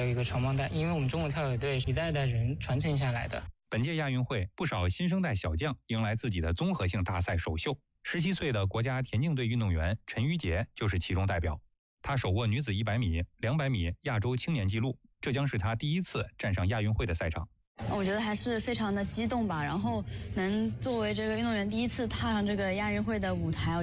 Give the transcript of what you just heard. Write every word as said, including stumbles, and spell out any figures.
有一个传帮带，因为我们中国跳水队一代代人传承下来的。 本届亚运会，不少新生代小将迎来自己的综合性大赛首秀。十七岁的国家田径队运动员陈雨洁就是其中代表。她手握女子一百米、两百米亚洲青年纪录，这将是她第一次站上亚运会的赛场。 我觉得还是非常的激动吧，然后能作为这个运动员第一次踏上这个亚运会的舞台，